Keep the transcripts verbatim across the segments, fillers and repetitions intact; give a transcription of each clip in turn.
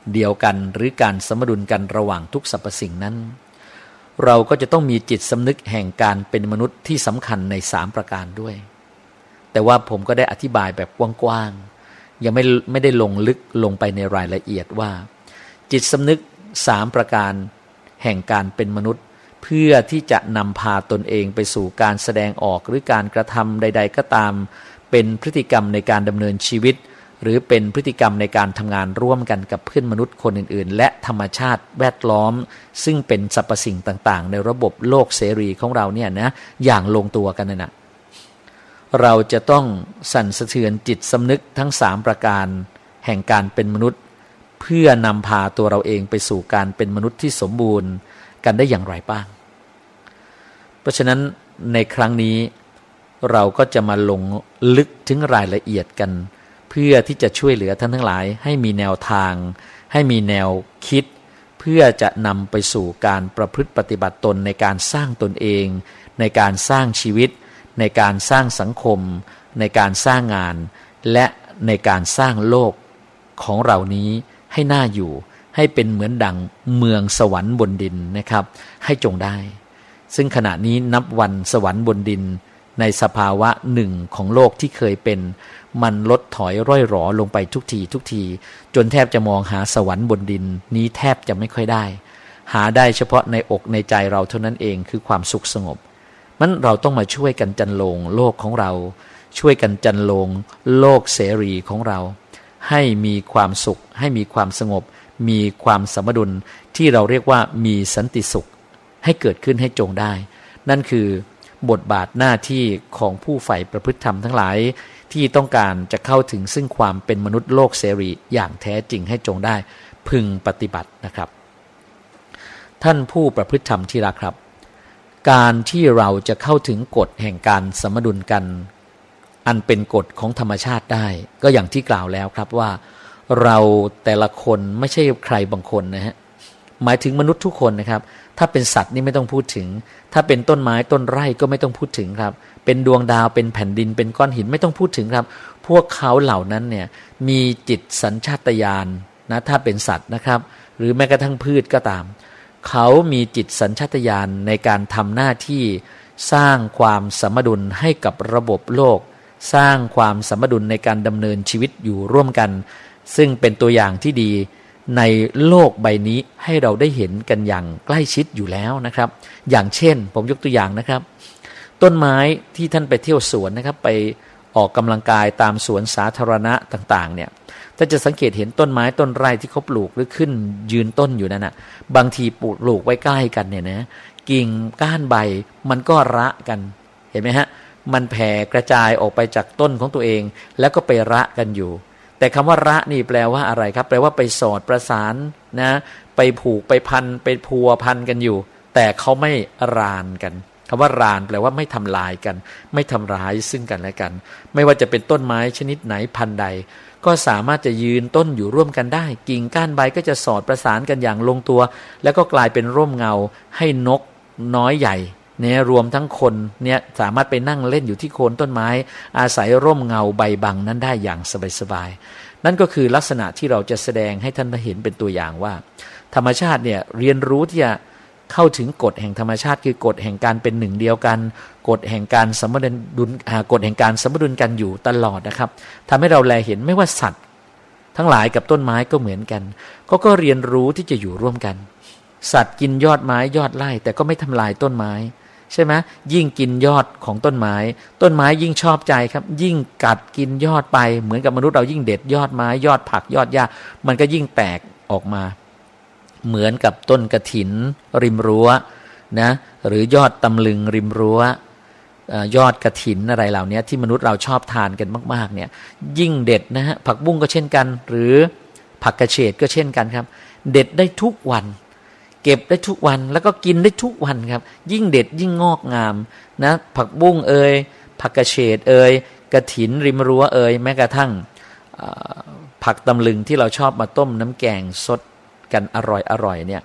เดียวกันหรือการสมดุลกันระหว่างทุกสรรพสิ่งนั้นเราก็จะต้องมีจิตสำนึกแห่งการเป็นมนุษย์ที่สำคัญในสามประการด้วยแต่ว่าผมก็ได้อธิบายแบบกว้างๆยังไม่ไม่ได้ลงลึกลงไปในรายละเอียดว่าจิตสำนึกสามประการแห่งการเป็นมนุษย์เพื่อที่จะนำพาตนเองไปสู่การแสดงออกหรือการกระทำใดๆก็ตามเป็นพฤติกรรมในการดำเนินชีวิตหรือเป็นพฤติกรรมในการทำงานร่วมกันกับเพื่อนมนุษย์คนอื่นๆและธรรมชาติแวดล้อมซึ่งเป็นสรรพสิ่งต่างๆในระบบโลกเสรีของเราเนี่ยนะอย่างลงตัวกันนะเราจะต้องสั่นสะเทือนจิตสำนึกทั้งสามประการแห่งการเป็นมนุษย์เพื่อนำพาตัวเราเองไปสู่การเป็นมนุษย์ที่สมบูรณ์กันได้อย่างไรบ้างเพราะฉะนั้นในครั้งนี้เราก็จะมาลงลึกถึงรายละเอียดกันเพื่อที่จะช่วยเหลือท่านทั้งหลายให้มีแนวทางให้มีแนวคิดเพื่อจะนำไปสู่การประพฤติปฏิบัติตนในการสร้างตนเองในการสร้างชีวิตในการสร้างสังคมในการสร้างงานและในการสร้างโลกของเรานี้ให้น่าอยู่ให้เป็นเหมือนดังเมืองสวรรค์บนดินนะครับให้จงได้ซึ่งขณะนี้นับวันสวรรค์บนดินในสภาวะหนึ่งของโลกที่เคยเป็นมันลดถอยร่อยหรอลงไปทุกทีทุกทีจนแทบจะมองหาสวรรค์บนดินนี้แทบจะไม่ค่อยได้หาได้เฉพาะในอกในใจเราเท่านั้นเองคือความสุขสงบมันเราต้องมาช่วยกันจันโลงโลกของเราช่วยกันจันโลงโลกเสรีของเราให้มีความสุขให้มีความสงบมีความสมดุลที่เราเรียกว่ามีสันติสุขให้เกิดขึ้นให้จงได้นั่นคือบทบาทหน้าที่ของผู้ใฝ่ประพฤติธรรมทั้งหลายที่ต้องการจะเข้าถึงซึ่งความเป็นมนุษย์โลกเสรีอย่างแท้จริงให้จงได้พึงปฏิบัตินะครับท่านผู้ประพฤติธรรมที่รักครับการที่เราจะเข้าถึงกฎแห่งการสมดุลกันอันเป็นกฎของธรรมชาติได้ก็อย่างที่กล่าวแล้วครับว่าเราแต่ละคนไม่ใช่ใครบางคนนะฮะหมายถึงมนุษย์ทุกคนนะครับถ้าเป็นสัตว์นี่ไม่ต้องพูดถึงถ้าเป็นต้นไม้ต้นไร่ก็ไม่ต้องพูดถึงครับเป็นดวงดาวเป็นแผ่นดินเป็นก้อนหินไม่ต้องพูดถึงครับพวกเขาเหล่านั้นเนี่ยมีจิตสัญชาตญาณนะถ้าเป็นสัตว์นะครับหรือแม้กระทั่งพืชก็ตามเขามีจิตสัญชาตญาณในการทำหน้าที่สร้างความสมดุลให้กับระบบโลกสร้างความสมดุลในการดำเนินชีวิตอยู่ร่วมกันซึ่งเป็นตัวอย่างที่ดีในโลกใบนี้ให้เราได้เห็นกันอย่างใกล้ชิดอยู่แล้วนะครับอย่างเช่นผมยกตัวอย่างนะครับต้นไม้ที่ท่านไปเที่ยวสวนนะครับไปออกกำลังกายตามสวนสาธารณะต่างๆเนี่ยถ้าจะสังเกตเห็นต้นไม้ต้นไร่ที่เขาปลูกหรือขึ้นยืนต้นอยู่นั่นนะบางทีปลูกไว้ใกล้กันเนี่ยนะกิ่งก้านใบมันก็ระกันเห็นไหมฮะมันแผ่กระจายออกไปจากต้นของตัวเองแล้วก็ไประกันอยู่แต่คำว่าระนี่แปลว่าอะไรครับแปลว่าไปสอดประสานนะไปผูกไปพันไปพัวพันกันอยู่แต่เขาไม่รานกันคำว่ารานแปลว่าไม่ทำลายกันไม่ทำร้ายซึ่งกันและกันไม่ว่าจะเป็นต้นไม้ชนิดไหนพันธุ์ใดก็สามารถจะยืนต้นอยู่ร่วมกันได้กิ่งก้านใบก็จะสอดประสานกันอย่างลงตัวแล้วก็กลายเป็นร่มเงาให้นกน้อยใหญ่เนี่ยรวมทั้งคนเนี่ยสามารถไปนั่งเล่นอยู่ที่โคนต้นไม้อาศัยร่มเงาใบบังนั้นได้อย่างสบายๆนั่นก็คือลักษณะที่เราจะแสดงให้ท่านเห็นเป็นตัวอย่างว่าธรรมชาติเนี่ยเรียนรู้ที่จะเข้าถึงกฎแห่งธรรมชาติคือกฎแห่งการเป็นหนึ่งเดียวกันกฎแห่งการสมดุลกฎแห่งการสมดุลกันอยู่ตลอดนะครับทำให้เราแลเห็นไม่ว่าสัตว์ทั้งหลายกับต้นไม้ก็เหมือนกันก็ก็เรียนรู้ที่จะอยู่ร่วมกันสัตว์กินยอดไม้ยอดไร่แต่ก็ไม่ทำลายต้นไม้ใช่ไหมยิ่งกินยอดของต้นไม้ต้นไม้ยิ่งชอบใจครับยิ่งกัดกินยอดไปเหมือนกับมนุษย์เรายิ่งเด็ดยอดไม้ยอดผักยอดหญ้ามันก็ยิ่งแตกออกมาเหมือนกับต้นกฐินริมรั้วนะหรือยอดตำลึงริมรั้วยอดกฐินอะไรเหล่านี้ที่มนุษย์เราชอบทานกันมากๆเนี่ยยิ่งเด็ดนะฮะผักบุ้งก็เช่นกันหรือผักกระเฉดก็เช่นกันครับเด็ดได้ทุกวันเก็บได้ทุกวันแล้วก็กินได้ทุกวันครับยิ่งเด็ดยิ่งงอกงามนะผักบุ้งเอ่ยผักกระเฉดเอ่ยกฐินริมรั้วเอ่ยแม้กระทั่งผักตำลึงที่เราชอบมาต้มน้ำแกงสดกันอร่อยๆเนี่ย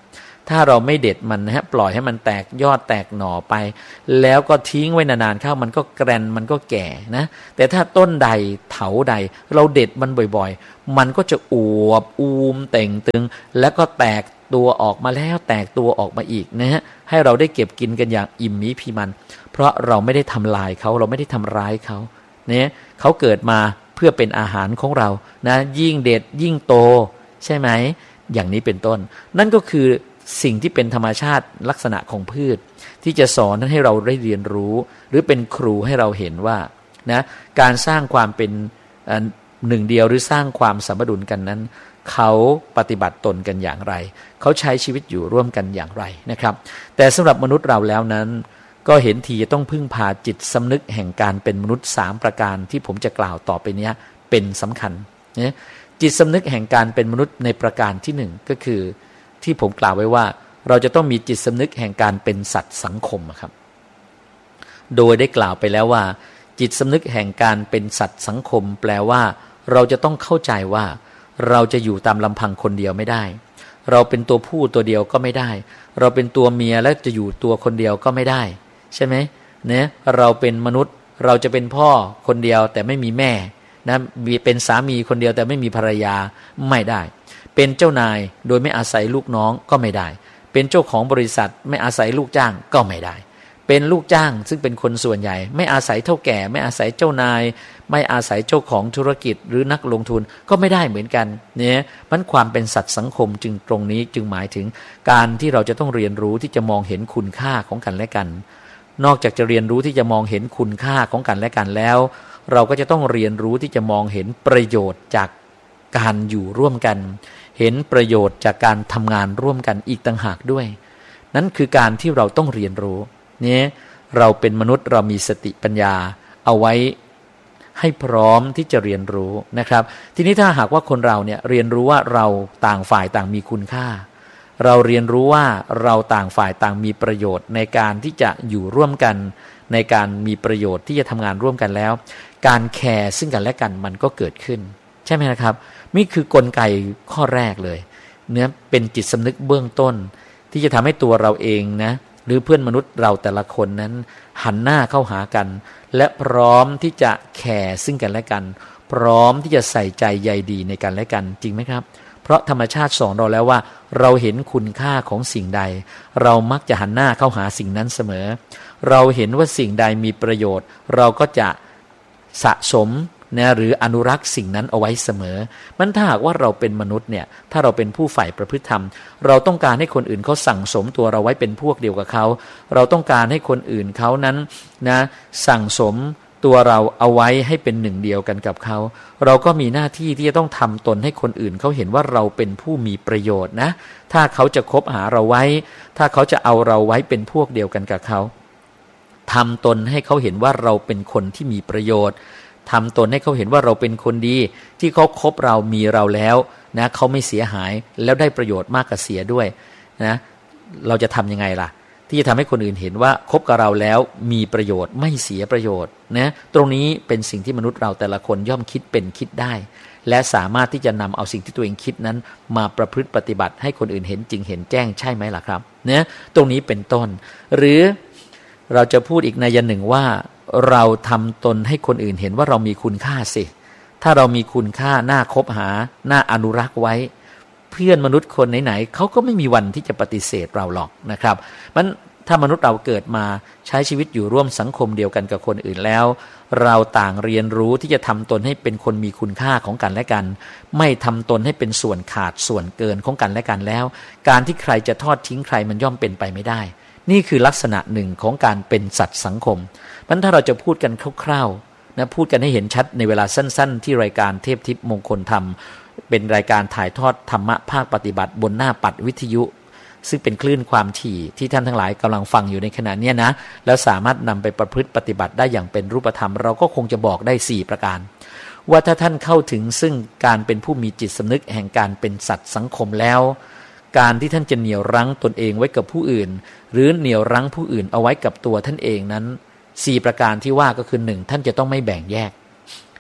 ถ้าเราไม่เด็ดมันนะฮะปล่อยให้มันแตกยอดแตกหน่อไปแล้วก็ทิ้งไว้นานๆเข้ามันก็แกรนมันก็แก่นะแต่ถ้าต้นใดเถาใดเราเด็ดมันบ่อยๆมันก็จะอวบอูมเต่งตึงแล้วก็แตกตัวออกมาแล้วแตกตัวออกมาอีกนะฮะให้เราได้เก็บกินกันอย่างอิ่มมีพีมันเพราะเราไม่ได้ทำลายเขาเราไม่ได้ทำร้ายเขาเนี่ยเขาเกิดมาเพื่อเป็นอาหารของเรานะยิ่งเด็ดยิ่งโตใช่ไหมอย่างนี้เป็นต้นนั่นก็คือสิ่งที่เป็นธรรมชาติลักษณะของพืชที่จะสอนให้เราได้เรียนรู้หรือเป็นครูให้เราเห็นว่านะการสร้างความเป็นหนึ่งเดียวหรือสร้างความสมดุลกันนั้นเขาปฏิบัติตนกันอย่างไรเขาใช้ชีวิตอยู่ร่วมกันอย่างไรนะครับแต่สำหรับมนุษย์เราแล้วนั้นก็เห็นทีจะต้องพึ่งพาจิตสำนึกแห่งการเป็นมนุษย์สามประการที่ผมจะกล่าวต่อไปนี้เป็นสำคัญนะจิตสำนึกแห่งการเป็นมนุษย์ในประการที่หนึ่งก็คือที่ผมกล่าวไว้ว่าเราจะต้องมีจิตสำนึกแห่งการเป็นสัตว์สังคมครับโดยได้กล่าวไปแล้วว่าจิตสำนึกแห่งการเป็นสัตว์สังคมแปลว่าเราจะต้องเข้าใจว่าเราจะอยู่ตามลำพังคนเดียวไม่ได้เราเป็นตัวผู้ตัวเดียวก็ไม่ได้เราเป็นตัวเมียและจะอยู่ตัวคนเดียวก็ไม่ได้ใช่ไหมเนี่ยเราเป็นมนุษย์เราจะเป็นพ่อคนเดียวแต่ไม่มีแม่นะเป็นสามีคนเดียวแต่ไม่มีภรรยาไม่ได้เป็นเจ้านายโดยไม่อาศัยลูกน้องก็ไม่ได้เป็นเจ้าของบริษัทไม่อาศัยลูกจ้างก็ไม่ได้เป็นลูกจ้างซึ่งเป็นคนส่วนใหญ่ไม่อาศัยเท่าแก่ไม่อาศัยเจ้านายไม่อาศัยเจ้าของธุรกิจหรือนักลงทุนก็ไม่ได้เหมือนกันเนี่ยมันความเป็นสัตว์สังคมจึงตรงนี้จึงหมายถึงการที่เราจะต้องเรียนรู้ที่จะมองเห็นคุณค่าของกันและกันนอกจากจะเรียนรู้ที่จะมองเห็นคุณค่าของกันและกันแล้วเราก็จะต้องเรียนรู้ที่จะมองเห็นประโยชน์จากการอยู่ร่วมกันเห็นประโยชน์จากการทำงานร่วมกันอีกต่างหากด้วยนั่นคือการที่เราต้องเรียนรู้เนี่ยเราเป็นมนุษย์เรามีสติปัญญาเอาไว้ให้พร้อมที่จะเรียนรู้นะครับทีนี้ถ้าหากว่าคนเราเนี่ยเรียนรู้ว่าเราต่างฝ่ายต่างมีคุณค่าเราเรียนรู้ว่าเราต่างฝ่ายต่างมีประโยชน์ในการที่จะอยู่ร่วมกันในการมีประโยชน์ที่จะทำงานร่วมกันแล้วการแคร์ซึ่งกันและกันมันก็เกิดขึ้นใช่ไหมนะครับนี่คือกลไกข้อแรกเลยเนื้อเป็นจิตสำนึกเบื้องต้นที่จะทำให้ตัวเราเองนะหรือเพื่อนมนุษย์เราแต่ละคนนั้นหันหน้าเข้าหากันและพร้อมที่จะแคร์ซึ่งกันและกันพร้อมที่จะใส่ใจใยดีในกันและกันจริงไหมครับเพราะธรรมชาติสอนเราแล้วว่าเราเห็นคุณค่าของสิ่งใดเรามักจะหันหน้าเข้าหาสิ่งนั้นเสมอเราเห็นว่าสิ่งใดมีประโยชน์เราก็จะสะสมนะหรืออนุรักษ์สิ่งนั้นเอาไว้เสมอมันถ้าหากว่าเราเป็นมนุษย์เนี่ยถ้าเราเป็นผู้ใฝ่ประพฤติธรรมเราต้องการให้คนอื่นเขาสั่งสมตัวเราไว้เป็นพวกเดียวกับเขาเราต้องการให้คนอื่นเขานั้นนะสั่งสมตัวเราเอาไว้ให้เป็นหนึ่งเดียวกันกับเขาเราก็มีหน้าที่ที่จะต้องทำตนให้คนอื่นเขาเห็นว่าเราเป็นผู้มีประโยชน์นะถ้าเขาจะคบหาเราไว้ถ้าเขาจะเอาเราไว้เป็นพวกเดียวกันกับเขาทำตนให้เขาเห็นว่าเราเป็นคนที่มีประโยชน์ทำตนให้เขาเห็นว่าเราเป็นคนดีที่เขาคบเรามีเราแล้วนะเขาไม่เสียหายแล้วได้ประโยชน์มากกว่าเสียด้วยนะเราจะทำยังไงล่ะที่จะทำให้คนอื่นเห็นว่าคบกับเราแล้วมีประโยชน์ไม่เสียประโยชน์นะตรงนี้เป็นสิ่งที่มนุษย์เราแต่ละคนย่อมคิดเป็นคิดได้และสามารถที่จะนำเอาสิ่งที่ตัวเองคิดนั้นมาประพฤติปฏิบัติให้คนอื่นเห็นจริงเห็นแจ้งใช่ไหมล่ะครับนะตรงนี้เป็นต้นหรือเราจะพูดอีกในยันหนึ่งว่าเราทำตนให้คนอื่นเห็นว่าเรามีคุณค่าสิถ้าเรามีคุณค่าน่าคบหาน่าอนุรักษ์ไว้เพื่อนมนุษย์คนไหนๆเขาก็ไม่มีวันที่จะปฏิเสธเราหรอกนะครับมันถ้ามนุษย์เราเกิดมาใช้ชีวิตอยู่ร่วมสังคมเดียวกันกับคนอื่นแล้วเราต่างเรียนรู้ที่จะทำตนให้เป็นคนมีคุณค่าของกันและกันไม่ทำตนให้เป็นส่วนขาดส่วนเกินของกันและกันแล้วการที่ใครจะทอดทิ้งใครมันย่อมเป็นไปไม่ได้นี่คือลักษณะหนึ่งของการเป็นสัตว์สังคมมันถ้าเราจะพูดกันคร่าวๆนะพูดกันให้เห็นชัดในเวลาสั้นๆที่รายการเทพทิพย์มงคลธรรมเป็นรายการถ่ายทอดธรรมะภาคปฏิบัติบนหน้าปัดวิทยุซึ่งเป็นคลื่นความถี่ที่ท่านทั้งหลายกำลังฟังอยู่ในขณะนี้นะแล้วสามารถนำไปประพฤติปฏิบัติได้อย่างเป็นรูปธรรมเราก็คงจะบอกได้สี่ประการว่าถ้าท่านเข้าถึงซึ่งการเป็นผู้มีจิตสำนึกแห่งการเป็นสัตว์สังคมแล้วการที่ท่านจะเหนี่ยวรั้งตนเองไว้กับผู้อื่นหรือเหนี่ยวรั้งผู้อื่นเอาไว้กับตัวท่านเองนั้นสี่ประการที่ว่าก็คือหนึ่งท่านจะต้องไม่แบ่งแยก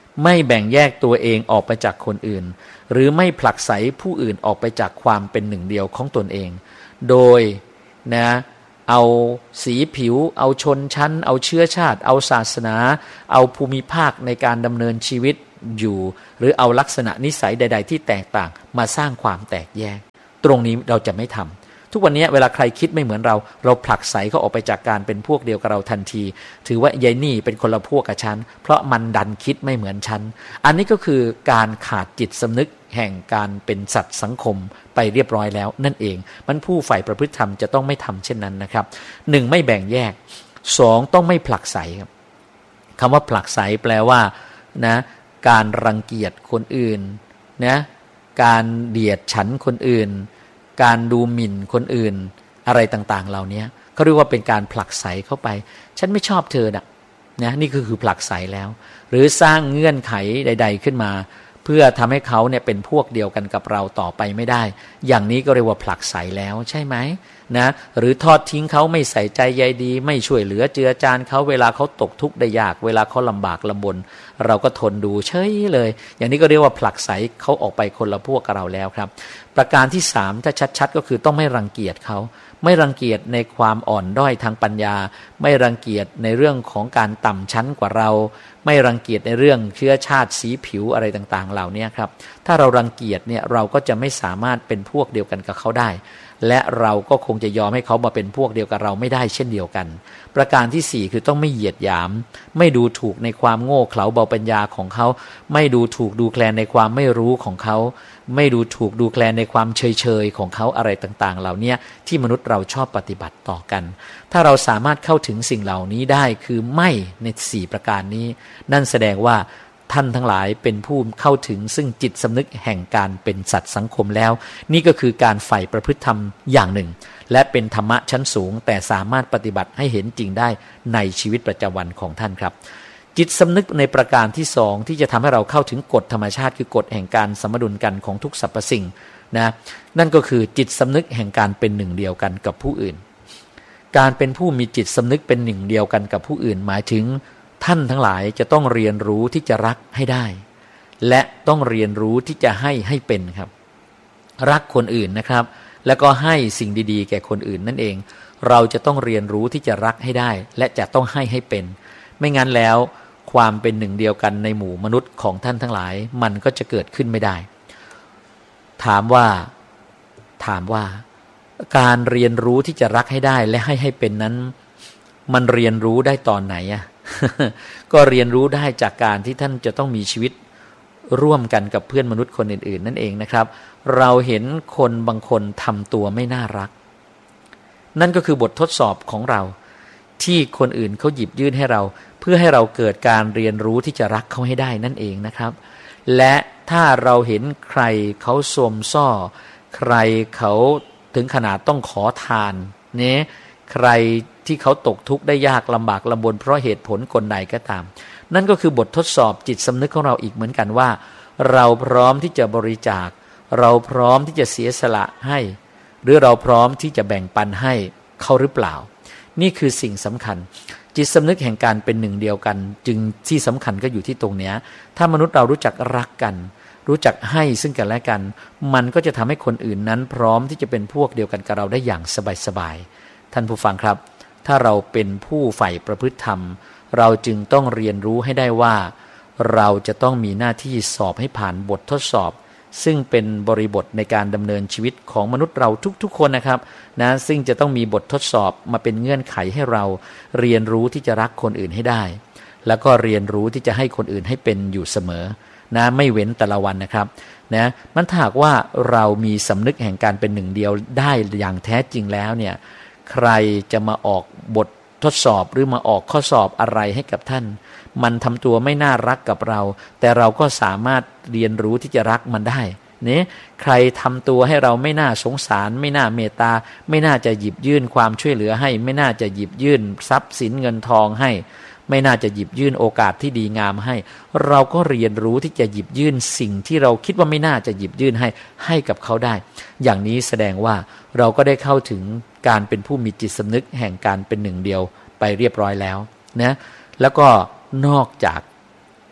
ไม่แบ่งแยกตัวเองออกไปจากคนอื่นหรือไม่ผลักไสผู้อื่นออกไปจากความเป็นหนึ่งเดียวของตนเองโดยนะเอาสีผิวเอาชนชั้นเอาเชื้อชาติเอาศาสนาเอาภูมิภาคในการดำเนินชีวิตอยู่หรือเอาลักษณะนิสัยใดๆที่แตกต่างมาสร้างความแตกแยกตรงนี้เราจะไม่ทำทุกวันนี้เวลาใครคิดไม่เหมือนเราเราผลักไสเขาออกไปจากการเป็นพวกเดียวกับเราทันทีถือว่ายายนี่เป็นคนละพวกกับฉันเพราะมันดันคิดไม่เหมือนฉันอันนี้ก็คือการขาดจิตสำนึกแห่งการเป็นสัตว์สังคมไปเรียบร้อยแล้วนั่นเองมันผู้ใฝ่ประพฤติธรรมจะต้องไม่ทำเช่นนั้นนะครับหนึ่งไม่แบ่งแยกสองต้องไม่ผลักไสครับคำว่าผลักไสแปลว่านะการรังเกียจคนอื่นนะการเดียดฉันคนอื่นการดูหมิ่นคนอื่นอะไรต่างๆเหล่านี้เขาเรียกว่าเป็นการผลักไสเข้าไปฉันไม่ชอบเธอนะนะนี่ก็คือผลักไสแล้วหรือสร้างเงื่อนไขใดๆขึ้นมาเพื่อทำให้เขาเนี่ยเป็นพวกเดียวกันกับเราต่อไปไม่ได้อย่างนี้ก็เรียกว่าผลักไสแล้วใช่ไหมนะหรือทอดทิ้งเขาไม่ใส่ใจใยดีไม่ช่วยเหลือเจือจานเขาเวลาเขาตกทุกข์ได้ยากเวลาเขาลำบากลำบนเราก็ทนดูเฉยเลยอย่างนี้ก็เรียกว่าผลักไสเขาออกไปคนละพวกกับเราแล้วครับประการที่สามถ้าชัดๆก็คือต้องไม่รังเกียจเขาไม่รังเกียจในความอ่อนด้อยทางปัญญาไม่รังเกียจในเรื่องของการต่ำชั้นกว่าเราไม่รังเกียจในเรื่องเชื้อชาติสีผิวอะไรต่างๆเหล่านี้ครับถ้าเรารังเกียจเนี่ยเราก็จะไม่สามารถเป็นพวกเดียวกันกับเขาได้และเราก็คงจะยอมให้เขามาเป็นพวกเดียวกับเราไม่ได้เช่นเดียวกันประการที่สี่คือต้องไม่เหยียดหยามไม่ดูถูกในความโง่เขลาเบาปัญญาของเขาไม่ดูถูกดูแคลนในความไม่รู้ของเขาไม่ดูถูกดูแคลนในความเฉยเฉยของเขาอะไรต่างๆเหล่านี้ที่มนุษย์เราชอบปฏิบัติต่อกันถ้าเราสามารถเข้าถึงสิ่งเหล่านี้ได้คือไม่ในสี่ประการนี้นั่นแสดงว่าท่านทั้งหลายเป็นผู้เข้าถึงซึ่งจิตสำนึกแห่งการเป็นสัตว์สังคมแล้วนี่ก็คือการใฝ่ประพฤติธรรมอย่างหนึ่งและเป็นธรรมะชั้นสูงแต่สามารถปฏิบัติให้เห็นจริงได้ในชีวิตประจำวันของท่านครับจิตสำนึกในประการที่สองที่จะทำให้เราเข้าถึงกฎธรรมชาติคือกฎแห่งการสมดุลกันของทุกสรรพสิ่งนะนั่นก็คือจิตสำนึกแห่งการเป็นหนึ่งเดียวกันกับผู้อื่นการเป็นผู้มีจิตสำนึกเป็นหนึ่งเดียวกันกับผู้อื่นหมายถึงท่านทั้งหลายจะต้องเรียนรู้ที่จะรักให้ได้และต้องเรียนรู้ที่จะให้ให้เป็นครับรักคนอื่นนะครับแล้วก็ให้สิ่งดีๆแก่คนอื่นนั่นเองเราจะต้องเรียนรู้ที่จะรักให้ได้และจะต้องให้ให้เป็นไม่งั้นแล้วความเป็นหนึ่งเดียวกันในหมู่มนุษย์ของท่านทั้งหลายมันก็จะเกิดขึ้นไม่ได้ถามว่าถามว่าการเรียนรู้ที่จะรักให้ได้และให้ให้เป็นนั้นมันเรียนรู้ได้ตอนไหนอ่ะ ก็เรียนรู้ได้จากการที่ท่านจะต้องมีชีวิตร่วมกันกับเพื่อนมนุษย์คนอื่นๆนั่นเองนะครับเราเห็นคนบางคนทำตัวไม่น่ารักนั่นก็คือบททดสอบของเราที่คนอื่นเขาหยิบยื่นให้เราเพื่อให้เราเกิดการเรียนรู้ที่จะรักเขาให้ได้นั่นเองนะครับและถ้าเราเห็นใครเขาสวมซ่อใครเขาถึงขนาดต้องขอทานเนี่ยใครที่เขาตกทุกข์ได้ยากลำบากลำบนเพราะเหตุผลคนใดก็ตามนั่นก็คือบททดสอบจิตสำนึกของเราอีกเหมือนกันว่าเราพร้อมที่จะบริจาคเราพร้อมที่จะเสียสละให้หรือเราพร้อมที่จะแบ่งปันให้เขาหรือเปล่านี่คือสิ่งสำคัญจิตสำนึกแห่งการเป็นหนึ่งเดียวกันจึงที่สำคัญก็อยู่ที่ตรงนี้ถ้ามนุษย์เรารู้จักรักกันรู้จักให้ซึ่งกันและกันมันก็จะทำให้คนอื่นนั้นพร้อมที่จะเป็นพวกเดียวกันกับเราได้อย่างสบายๆท่านผู้ฟังครับถ้าเราเป็นผู้ใฝ่ประพฤติธรรมเราจึงต้องเรียนรู้ให้ได้ว่าเราจะต้องมีหน้าที่สอบให้ผ่านบททดสอบซึ่งเป็นบริบทในการดำเนินชีวิตของมนุษย์เราทุกๆคนนะครับนะซึ่งจะต้องมีบททดสอบมาเป็นเงื่อนไขให้เราเรียนรู้ที่จะรักคนอื่นให้ได้แล้วก็เรียนรู้ที่จะให้คนอื่นให้เป็นอยู่เสมอนะไม่เว้นแต่ละวันนะครับนะมันถ้าหากว่าเรามีสำนึกแห่งการเป็นหนึ่งเดียวได้อย่างแท้จริงแล้วเนี่ยใครจะมาออกบททดสอบหรือมาออกข้อสอบอะไรให้กับท่านมันทำตัวไม่น่ารักกับเราแต่เราก็สามารถเรียนรู้ที่จะรักมันได้เนี่ยใครทำตัวให้เราไม่น่าสงสารไม่น่าเมตตาไม่น่าจะหยิบยื่นความช่วยเหลือให้ไม่น่าจะหยิบยื่นทรัพย์สินเงินทองให้ไม่น่าจะหยิบยื่นโอกาสที่ดีงามให้เราก็เรียนรู้ที่จะหยิบยื่นสิ่งที่เราคิดว่าไม่น่าจะหยิบยื่นให้ให้กับเขาได้อย่างนี้แสดงว่าเราก็ได้เข้าถึงการเป็นผู้มีจิตสำนึกแห่งการเป็นหนึ่งเดียวไปเรียบร้อยแล้วนะแล้วก็นอกจาก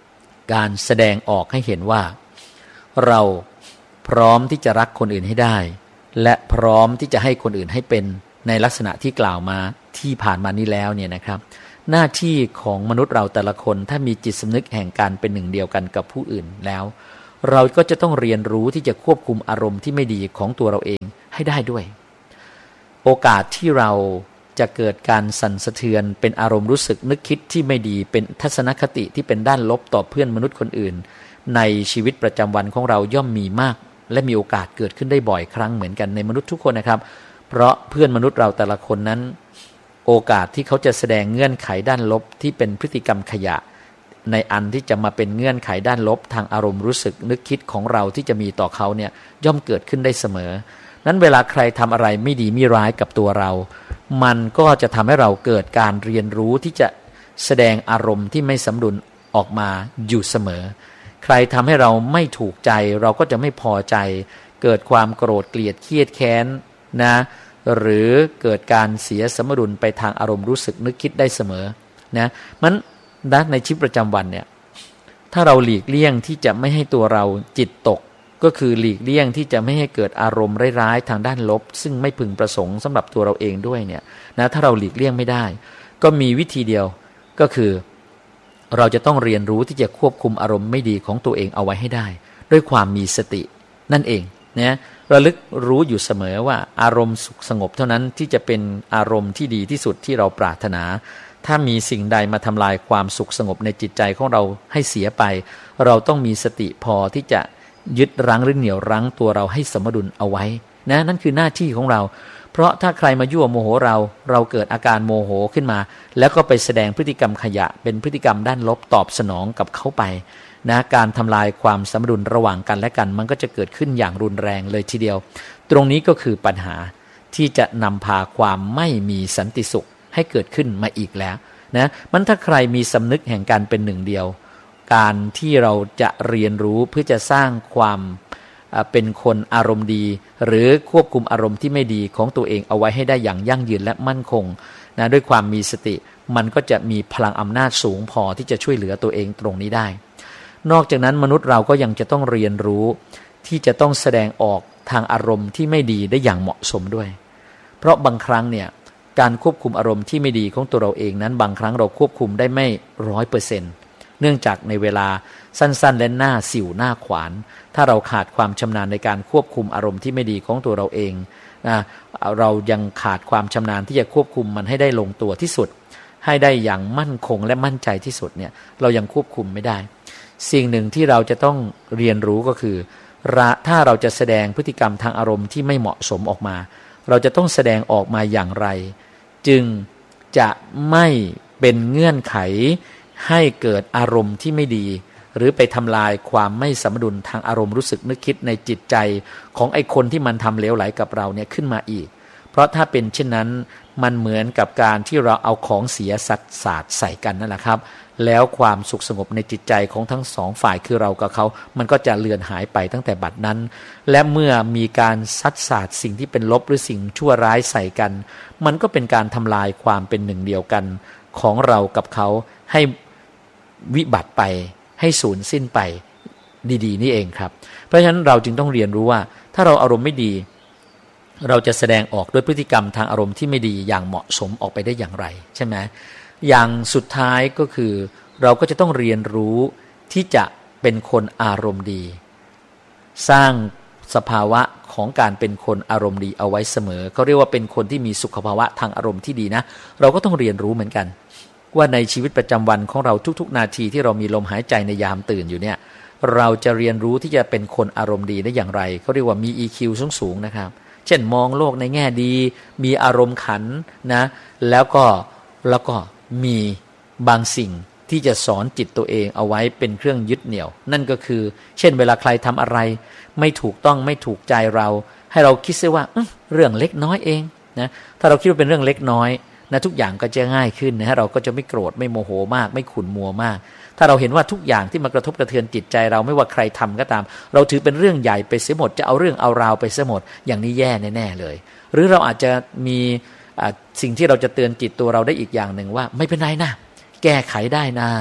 การแสดงออกให้เห็นว่าเราพร้อมที่จะรักคนอื่นให้ได้และพร้อมที่จะให้คนอื่นให้เป็นในลักษณะที่กล่าวมาที่ผ่านมานี้แล้วเนี่ยนะครับหน้าที่ของมนุษย์เราแต่ละคนถ้ามีจิตสำนึกแห่งการเป็นหนึ่งเดียวกันกับผู้อื่นแล้วเราก็จะต้องเรียนรู้ที่จะควบคุมอารมณ์ที่ไม่ดีของตัวเราเองให้ได้ด้วยโอกาสที่เราจะเกิดการสั่นสะเทือนเป็นอารมณ์รู้สึกนึกคิดที่ไม่ดีเป็นทัศนคติที่เป็นด้านลบต่อเพื่อนมนุษย์คนอื่นในชีวิตประจำวันของเราย่อมมีมากและมีโอกาสเกิดขึ้นได้บ่อยครั้งเหมือนกันในมนุษย์ทุกคนนะครับเพราะเพื่อนมนุษย์เราแต่ละคนนั้นโอกาสที่เขาจะแสดงเงื่อนไขด้านลบที่เป็นพฤติกรรมขยะในอันที่จะมาเป็นเงื่อนไขด้านลบทางอารมณ์รู้สึกนึกคิดของเราที่จะมีต่อเขาเนี่ยย่อมเกิดขึ้นได้เสมอนั้นเวลาใครทำอะไรไม่ดีไม่ร้ายกับตัวเรามันก็จะทำให้เราเกิดการเรียนรู้ที่จะแสดงอารมณ์ที่ไม่สมดุลออกมาอยู่เสมอใครทำให้เราไม่ถูกใจเราก็จะไม่พอใจเกิดความโกรธเกลียดเครียดแค้นนะหรือเกิดการเสียสมดุลไปทางอารมณ์รู้สึกนึกคิดได้เสมอนะมันดังในชีวิตประจำวันเนี่ยถ้าเราหลีกเลี่ยงที่จะไม่ให้ตัวเราจิตตกก็คือหลีกเลี่ยงที่จะไม่ให้เกิดอารมณ์ร้ายๆทางด้านลบซึ่งไม่พึงประสงค์สำหรับตัวเราเองด้วยเนี่ยนะถ้าเราหลีกเลี่ยงไม่ได้ก็มีวิธีเดียวก็คือเราจะต้องเรียนรู้ที่จะควบคุมอารมณ์ไม่ดีของตัวเองเอาไว้ให้ได้ด้วยความมีสตินั่นเองนะระลึกรู้อยู่เสมอว่าอารมณ์สุขสงบเท่านั้นที่จะเป็นอารมณ์ที่ดีที่สุดที่เราปรารถนาถ้ามีสิ่งใดมาทำลายความสุขสงบในจิตใจของเราให้เสียไปเราต้องมีสติพอที่จะยึดรั้งหรือเหนี่ยวรั้งตัวเราให้สมดุลเอาไว้นะนั่นคือหน้าที่ของเราเพราะถ้าใครมายั่วโมโหเราเราเกิดอาการโมโหขึ้นมาแล้วก็ไปแสดงพฤติกรรมขยะเป็นพฤติกรรมด้านลบตอบสนองกับเขาไปนะการทำลายความสมดุลระหว่างกันและกันมันก็จะเกิดขึ้นอย่างรุนแรงเลยทีเดียวตรงนี้ก็คือปัญหาที่จะนำพาความไม่มีสันติสุขให้เกิดขึ้นมาอีกแล้วนะมันถ้าใครมีสำนึกแห่งการเป็นหนึ่งเดียวการที่เราจะเรียนรู้เพื่อจะสร้างความเป็นคนอารมณ์ดีหรือควบคุมอารมณ์ที่ไม่ดีของตัวเองเอาไว้ให้ได้อย่างยั่งยืนและมั่นคงนะด้วยความมีสติมันก็จะมีพลังอำนาจสูงพอที่จะช่วยเหลือตัวเองตรงนี้ได้นอกจากนั้นมนุษย์เราก็ยังจะต้องเรียนรู้ที่จะต้องแสดงออกทางอารมณ์ที่ไม่ดีได้อย่างเหมาะสมด้วยเพราะบางครั้งเนี่ยการควบคุมอารมณ์ที่ไม่ดีของตัวเราเองนั้นบางครั้งเราควบคุมได้ไม่ร้อยเปอร์เซ็นต์เนื่องจากในเวลาสั้นๆและหน้าสิวหน้าขวานถ้าเราขาดความชำนาญในการควบคุมอารมณ์ที่ไม่ดีของตัวเราเองนะเรายังขาดความชำนาญที่จะควบคุมมันให้ได้ลงตัวที่สุดให้ได้อย่างมั่นคงและมั่นใจที่สุดเนี่ยเรายังควบคุมไม่ได้สิ่งหนึ่งที่เราจะต้องเรียนรู้ก็คือถ้าเราจะแสดงพฤติกรรมทางอารมณ์ที่ไม่เหมาะสมออกมาเราจะต้องแสดงออกมาอย่างไรจึงจะไม่เป็นเงื่อนไขให้เกิดอารมณ์ที่ไม่ดีหรือไปทำลายความไม่สมดุลทางอารมณ์รู้สึกนึกคิดในจิตใจของไอ้คนที่มันทำเลวไหลกับเราเนี่ยขึ้นมาอีกเพราะถ้าเป็นเช่นนั้นมันเหมือนกับการที่เราเอาของเสียสัตว์สาดใส่กันนั่นแหละครับแล้วความสุขสงบในจิตใจของทั้งสองฝ่ายคือเรากับเขามันก็จะเลือนหายไปตั้งแต่บัดนั้นและเมื่อมีการซัดสาดสิ่งที่เป็นลบหรือสิ่งชั่วร้ายใส่กันมันก็เป็นการทำลายความเป็นหนึ่งเดียวกันของเรากับเขาให้วิบัติไปให้สูญสิ้นไปดีๆนี่เองครับเพราะฉะนั้นเราจึงต้องเรียนรู้ว่าถ้าเราอารมณ์ไม่ดีเราจะแสดงออกด้วยพฤติกรรมทางอารมณ์ที่ไม่ดีอย่างเหมาะสมออกไปได้อย่างไรใช่ไหมอย่างสุดท้ายก็คือเราก็จะต้องเรียนรู้ที่จะเป็นคนอารมณ์ดีสร้างสภาวะของการเป็นคนอารมณ์ดีเอาไว้เสมอเขาเรียกว่าเป็นคนที่มีสุขภาวะทางอารมณ์ที่ดีนะเราก็ต้องเรียนรู้เหมือนกันว่าในชีวิตประจำวันของเราทุกๆนาทีที่เรามีลมหายใจในยามตื่นอยู่เนี่ยเราจะเรียนรู้ที่จะเป็นคนอารมณ์ดีได้อย่างไรเขาเรียกว่ามี อี คิว สูงๆนะครับเช่นมองโลกในแง่ดีมีอารมณ์ขันนะแล้วก็แล้วก็มีบางสิ่งที่จะสอนจิตตัวเองเอาไว้เป็นเครื่องยึดเหนี่ยวนั่นก็คือเช่นเวลาใครทำอะไรไม่ถูกต้องไม่ถูกใจเราให้เราคิดซะว่าเรื่องเล็กน้อยเองนะถ้าเราคิดว่าเป็นเรื่องเล็กน้อยนะทุกอย่างก็จะง่ายขึ้นนะฮะเราก็จะไม่โกรธไม่โมโหมากไม่ขุ่นมัวมากถ้าเราเห็นว่าทุกอย่างที่มากระทบกระเทือนจิตใจเราไม่ว่าใครทำก็ตามเราถือเป็นเรื่องใหญ่ไปเสียหมดจะเอาเรื่องเอาราวไปเสียหมดอย่างนี้แย่แน่ๆเลยหรือเราอาจจะมีสิ่งที่เราจะเตือนจิตตัวเราได้อีกอย่างหนึ่งว่าไม่เป็นไรนะแก้ไขได้นะ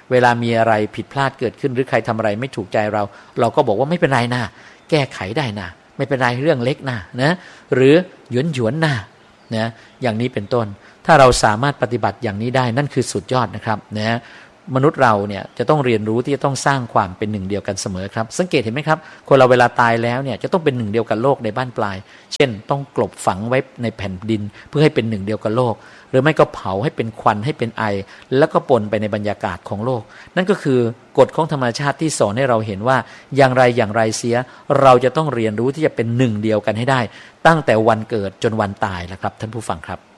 เวลามีอะไรผิดพลาดเกิดขึ้นหรือใครทำอะไรไม่ถูกใจเราเราก็บอกว่าไม่เป็นไรนะแก้ไขได้นะไม่เป็นไรเรื่องเล็กนะนะหรือหยวนหยวนนะนะอย่างนี้เป็นต้นถ้าเราสามารถปฏิบัติอย่างนี้ได้นั่นคือสุดยอดนะครับนะมนุษย์เราเนี่ยจะต้องเรียนรู้ที่จะต้องสร้างความเป็นหนึ่งเดียวกันเสมอครับสังเกตเห็นไหมครับคนเราเวลาตายแล้วเนี่ยจะต้องเป็นหนึ่งเดียวกับโลกในบ้านปลายเช่นต้องกลบฝังไว้ในแผ่นดินเพื่อให้เป็นหนึ่งเดียวกับโลกหรือไม่ก็เผาให้เป็นควันให้เป็นไอแล้วก็ปนไปในบรรยากาศของโลกนั่นก็คือกฎของธรรมชาติที่สอนให้เราเห็นว่าอย่างไรอย่างไรเสียเราจะต้องเรียนรู้ที่จะเป็นหนึ่งเดียวกันให้ได้ตั้งแต่วันเกิดจนวันตายแหละครับท่านผู้ฟังครับ